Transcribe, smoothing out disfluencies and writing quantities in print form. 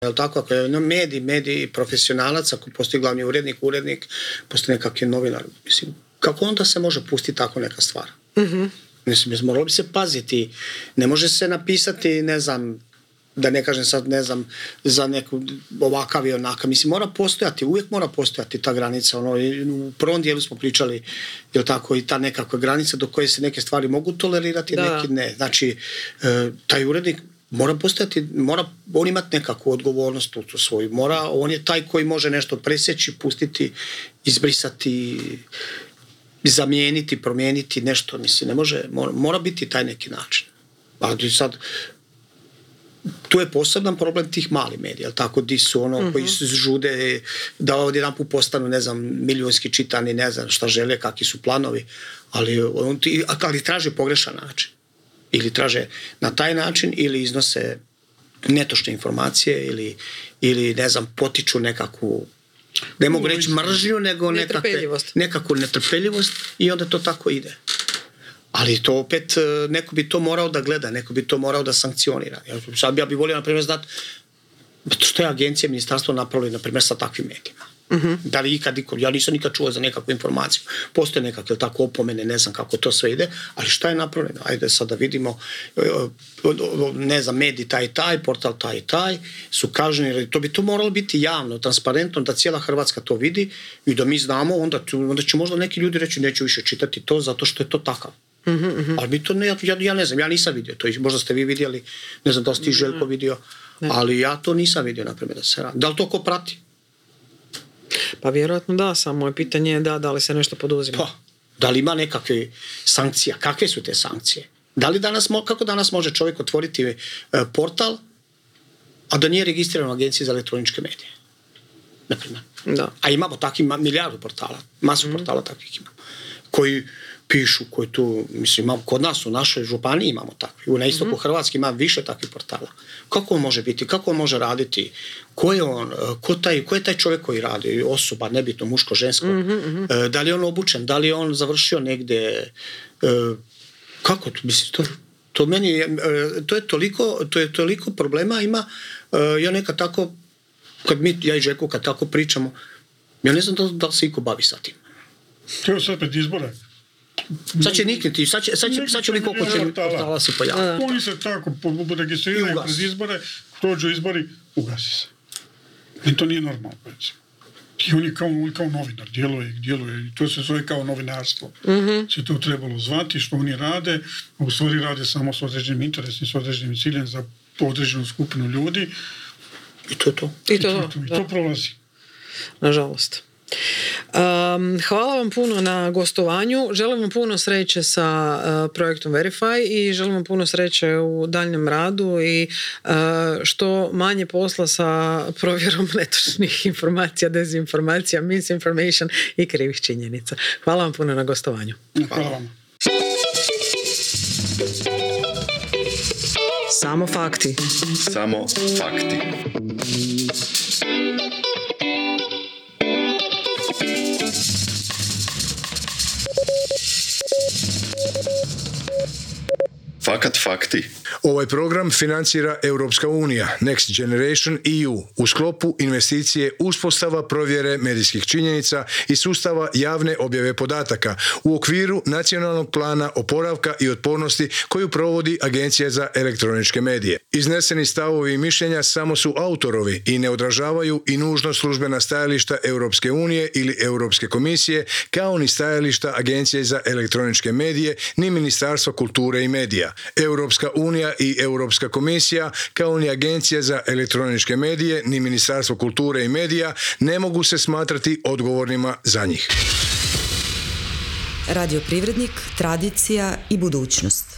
Jel tako, ako je medij profesionalac, ako postoji glavni urednik, postoji nekakvi novinar, mislim, kako onda se može pustiti tako neka stvar? Mislim, moralo bi se paziti, ne može se napisati, ne znam, da ne kažem sad, ne znam, za neku ovakav i onakav, mislim, uvijek mora postojati ta granica, u prvom dijelu smo pričali, jel tako, i ta nekakva granica do koje se neke stvari mogu tolerirati, neki ne, znači, taj urednik mora postojati, mora on imati nekakvu odgovornost u svoju, on je taj koji može nešto presjeći, pustiti, izbrisati, zamijeniti, promijeniti nešto, mislim, ne može, mora biti taj neki način. Ali sad, tu je poseban problem tih malih medija, jel tako, di su koji žude da ovdje jedan put postanu, ne znam, milijunski čitani, ne znam šta žele, kakvi su planovi, ali traže pogrešan način. Ili traže na taj način, ili iznose netočne informacije, ili ne znam, potiču nekakvu, ne mogu reći mržnju, nego nekakvu netrpeljivost i onda to tako ide. Ali to opet, neko bi to morao da gleda, neko bi to morao da sankcionira. Sad ja bih volio, na primjer, znati što je agencija, ministarstvo napravili, na primjer, sa takvim medijima. Da li ja nisam nikad čuo za nekakvu informaciju. Postoje nekakve tako opomene, ne znam kako to sve ide, ali šta je napravljeno? Ajde sad da vidimo, ne znam, medij taj, portal taj, su kažnjeni, to bi to moralo biti javno, transparentno, da cijela Hrvatska to vidi i da mi znamo, onda će možda neki ljudi reći neću više čitati to zato što je to takav. Ali mi to ja ne znam, ja nisam vidio to, možda ste vi vidjeli, ne znam da li ste Željko vidio, ali ja to nisam vidio, na primjer, da se radi. Da li to ko prati? Pa vjerojatno da, samo je pitanje da li se nešto poduzima. Pa, da li ima nekakve sankcije? Kakve su te sankcije? Kako danas može čovjek otvoriti portal, a da nije registriran u Agenciji za elektroničke medije? Naprimjer. Da. A imamo takvih milijardu portala, masu portala takvih imamo, koji pišu, koji tu, mislim, kod nas u našoj županiji imamo takvi, na istoku Hrvatske ima više takvih portala. Kako on može biti, kako on može raditi, ko je on, ko je taj čovjek koji radi, osoba, nebitno, muško, žensko, da li je on obučen, da li je on završio negdje, kako to, mislim, to meni, to je toliko problema ima, ja nekad tako, ja i Željko kad tako pričamo, ja ne znam da li se iko bavi sa tim. To je sad pred izbore. Sad će nikniti, sad će li koliko će portala se pojaviti. Oni se tako registriraju kroz izbore, dođu izbori, ugasi se. I to nije normalno. I oni kao novinar djeluje, i to se zove kao novinarstvo. Se to trebalo zvati, što oni rade, u stvari rade samo s određenim interesom, s određenim ciljem za određenu skupinu ljudi. I to je to. I to prolazi. Nažalost. Hvala vam puno na gostovanju. Želim vam puno sreće sa projektom Verify i želim vam puno sreće u daljnjem radu i što manje posla sa provjerom netočnih informacija, dezinformacija, misinformation i krivih činjenica. Hvala vam puno na gostovanju. Hvala vam. Samo fakti. Samo fakti. Fakat fakti. Ovaj program financira Europska unija, Next Generation EU, u sklopu investicije uspostava provjere medijskih činjenica i sustava javne objave podataka u okviru Nacionalnog plana oporavka i otpornosti koju provodi Agencija za elektroničke medije. Izneseni stavovi i mišljenja samo su autorovi i ne odražavaju i nužno službena stajališta Europske unije ili Europske komisije, kao ni stajališta Agencije za elektroničke medije, ni Ministarstva kulture i medija. Europska unija i Europska komisija, kao ni Agencija za elektroničke medije, ni Ministarstvo kulture i medija ne mogu se smatrati odgovornima za njih. Radio Privrednik, tradicija i budućnost.